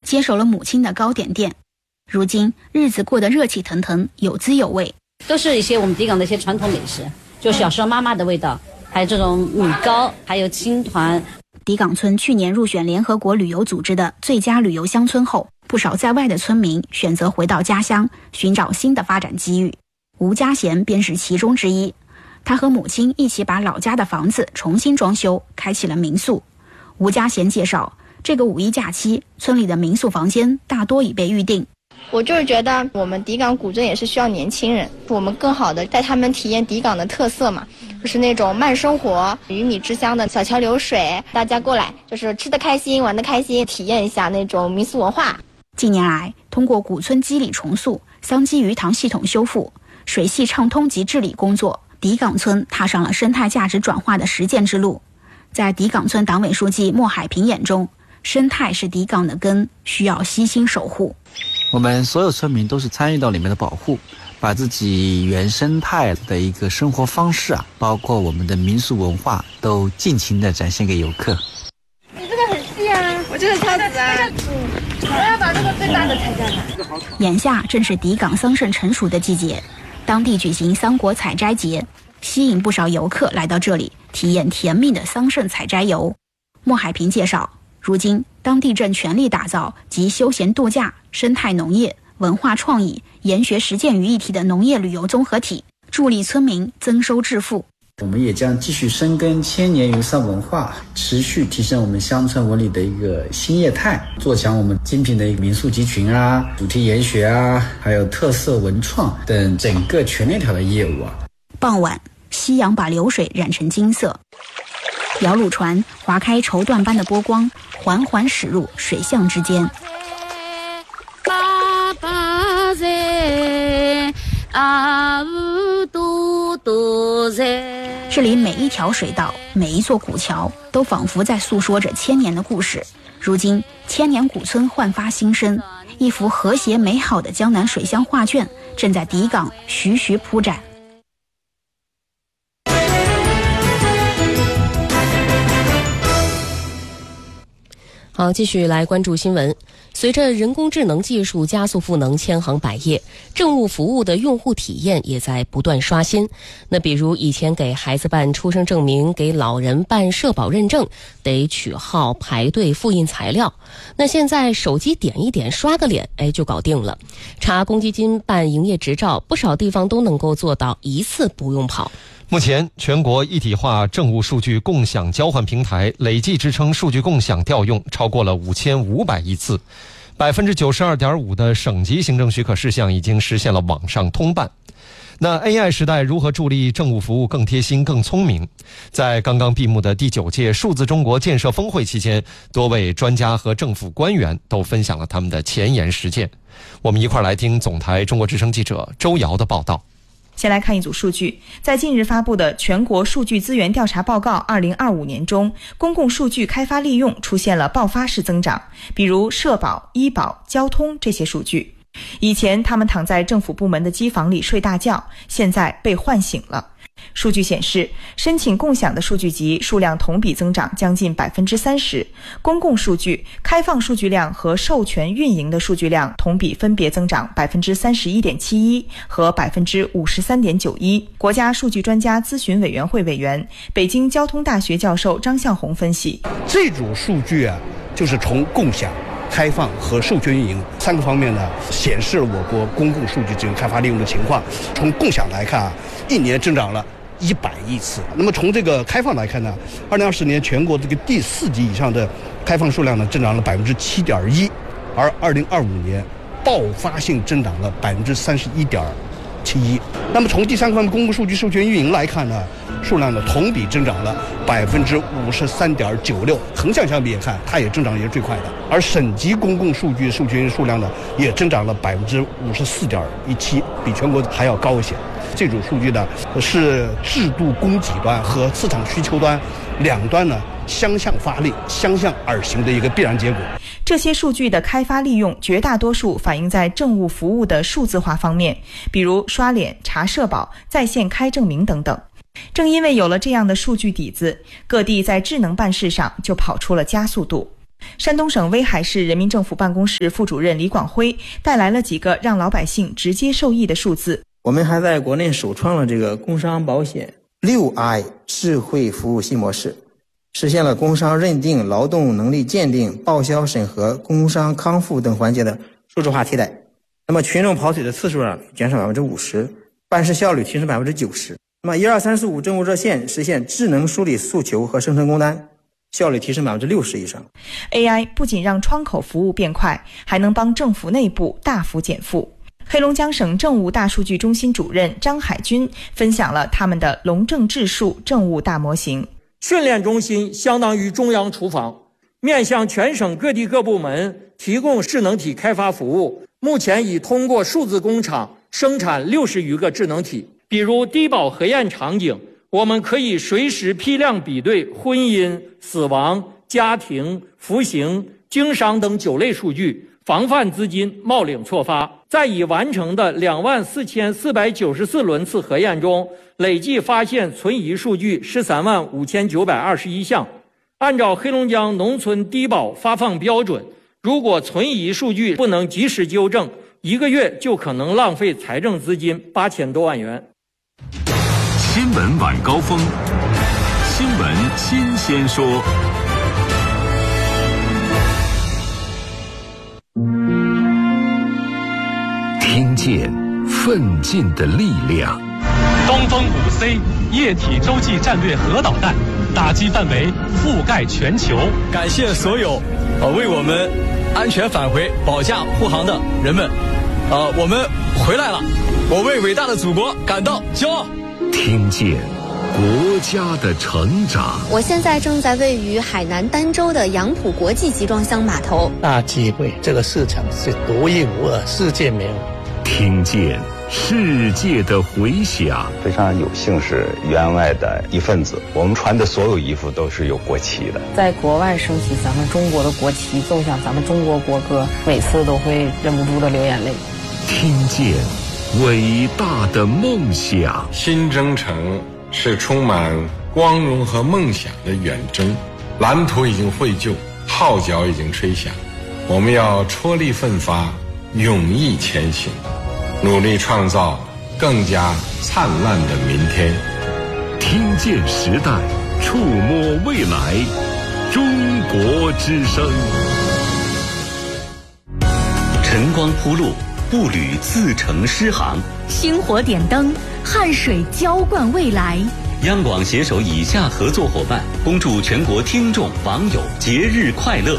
接手了母亲的糕点店。如今日子过得热气腾腾，有滋有味， 都是一些我们迪港的一些传统美食，就小时候妈妈的味道，还有这种米糕，还有青团。 迪岗村去年入选联合国旅游组织的最佳旅游乡村后，不少在外的村民选择回到家乡，寻找新的发展机遇。吴家贤便是其中之一。他和母亲一起把老家的房子重新装修，开启了民宿。吴家贤介绍，这个五一假期，村里的民宿房间大多已被预定。 我就是觉得我们迪岗古镇也是需要年轻人，我们更好的带他们体验迪岗的特色嘛，就是那种慢生活、鱼米之乡的小桥流水，大家过来就是吃得开心、玩得开心，体验一下那种民俗文化。 近年来，通过古村基里重塑、桑基鱼塘系统修复、水系畅通及治理工作，迪岗村踏上了生态价值转化的实践之路。在迪岗村党委书记莫海平眼中，生态是迪岗的根，需要悉心守护。 我们所有村民都是参与到里面的保护，把自己原生态的一个生活方式包括我们的民俗文化都尽情的展现给游客。 你这个很细啊，我这个超直啊。我要把这个最大的采下来。 眼下正是迪岗桑葚成熟的季节，当地举行桑果采摘节，吸引不少游客来到这里体验甜蜜的桑葚采摘游。莫海平介绍，如今当地正全力打造集休闲度假、生态农业、文化创意、研学实践于一体的农业旅游综合体，助力村民增收致富。 我们也将继续深耕千年云上文化，持续提升我们乡村文旅的一个新业态，做强我们精品的一个民宿集群主题研学还有特色文创等整个全链条的业务傍晚，夕阳把流水染成金色，摇橹船划开绸缎般的波光，缓缓驶入水巷之间。这里每一条水道，每一座古桥，都仿佛在诉说着千年的故事。如今，千年古村焕发新生，一幅和谐美好的江南水乡画卷正在迪岗徐徐铺展。 好，继续来关注新闻。随着人工智能技术加速赋能千行百业，政务服务的用户体验也在不断刷新。那比如以前给孩子办出生证明，给老人办社保认证，得取号排队复印材料，那现在手机点一点刷个脸，就搞定了。查公积金办营业执照，不少地方都能够做到一次不用跑。 目前，全国一体化政务数据共享交换平台累计支撑数据共享调用超过了5500亿次，92.5%的省级行政许可事项已经实现了网上通办。那 AI 时代如何助力政务服务更贴心、更聪明？在刚刚闭幕的第9届数字中国建设峰会期间，多位专家和政府官员都分享了他们的前沿实践。我们一块来听总台中国之声记者周瑶的报道。 先来看一组数据，在近日发布的全国数据资源调查报告2025年中，公共数据开发利用出现了爆发式增长，比如社保、医保、交通这些数据。以前他们躺在政府部门的机房里睡大觉，现在被唤醒了。数据显示，申请共享的数据集数量同比增长将近30%，公共数据、开放数据量和授权运营的数据量同比分别增长31.71%和53.91%。国家数据专家咨询委员会委员、北京交通大学教授张向红分析， 这组数据就是从共享、开放和授权运营3个方面显示了我国公共数据资源开发利用的情况。从共享来看一年增长了100亿次。那么从这个开放来看2020年全国这个第4级以上的开放数量增长了7.1%，而2025年爆发性增长了31.71%。那么从第3个方面公共数据授权运营来看数量同比增长了53.96%，横向相比也看，它也增长也是最快的。而省级公共数据授权数量也增长了54.17%，比全国还要高一些。这组数据是制度供给端和市场需求端两端相向发力、相向而行的一个必然结果。 这些数据的开发利用绝大多数反映在政务服务的数字化方面，比如刷脸、查社保、在线开证明等等。正因为有了这样的数据底子，各地在智能办事上就跑出了加速度。 山东省威海市人民政府办公室副主任李广辉带来了几个让老百姓直接受益的数字。 我们还在国内首创了这个工伤保险6i 智慧服务新模式，实现了工伤认定、劳动能力鉴定、报销审核、工伤康复等环节的数字化替代。那么群众跑腿的次数减少50%，办事效率提升90%。那么12345政务热线实现智能梳理诉求和生成工单，效率提升60%以上。 AI 不仅让窗口服务变快，还能帮政府内部大幅减负。黑龙江省政务大数据中心主任张海军分享了他们的龙政智数政务大模型。 训练中心相当于中央厨房，面向全省各地各部门提供智能体开发服务。目前已通过数字工厂生产60余个智能体。比如低保核验场景，我们可以随时批量比对婚姻、死亡、家庭、服刑、经商等9类数据，防范资金冒领错发。在已完成的24494轮次核验中，累计发现存疑数据135921项。按照黑龙江农村低保发放标准，如果存疑数据不能及时纠正，1个月就可能浪费财政资金8000多万元。 新闻晚高峰，新闻新鲜说。听见奋进的力量。 东风5C 液体洲际战略核导弹打击范围覆盖全球。 感谢所有为我们安全返回保驾护航的人们。我们回来了，我为伟大的祖国感到骄傲。 听见国家的成长。 我现在正在位于海南儋州的杨浦国际集装箱码头。 大机会，这个市场是独一无二，世界没有。 听见世界的回响。 非常有幸是员外的一份子，我们穿的所有衣服都是有国旗的。 在国外升起咱们中国的国旗，奏响咱们中国国歌，每次都会忍不住的流眼泪。 听见伟大的梦想。 新征程是充满光荣和梦想的远征，蓝图已经绘就，号角已经吹响，我们要踔厉奋发，勇毅前行，努力创造更加灿烂的明天。 听见时代，触摸未来，中国之声。 晨光铺路，步履自成诗行； 星火点灯，汗水浇灌未来。 央广携手以下合作伙伴，恭祝全国听众网友节日快乐。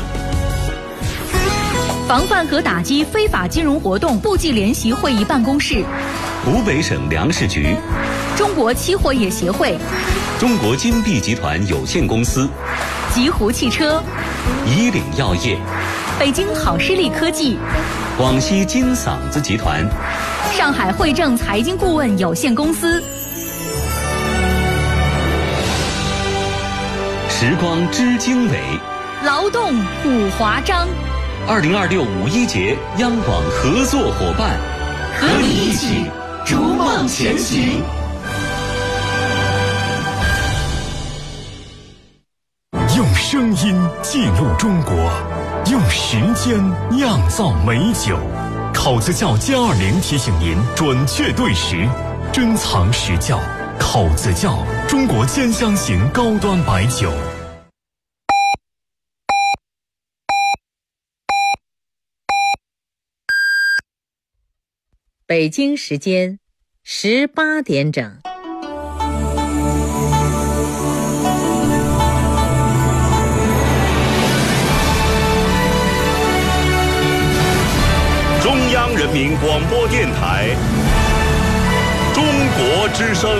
防范和打击非法金融活动部际联席会议办公室， 湖北省粮食局， 中国期货业协会， 中国金碧集团有限公司， 极狐汽车， 以岭药业， 北京好视力科技， 广西金嗓子集团， 上海汇正财经顾问有限公司。 时光知经纬， 劳动五华章。 2026五一节央广合作伙伴， 和你一起逐梦前行。 用声音记录中国，用时间酿造美酒。考子窖+20提醒您准确对时，珍藏实窖。考子窖，中国兼香型高端白酒。 北京时间18点整。 中央人民广播电台，中国之声。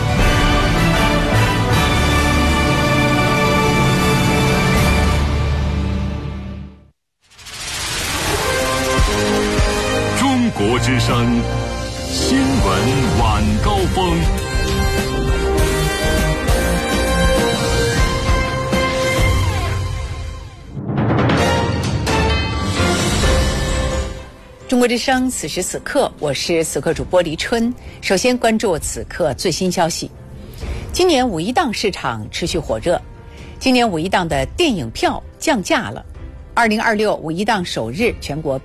中国之声新闻晚高峰。 中国之声此时此刻，我是此刻主播黎春。首先关注此刻最新消息。今年五一档市场持续火热，今年五一档的电影票降价了。 2026五一档首日，全国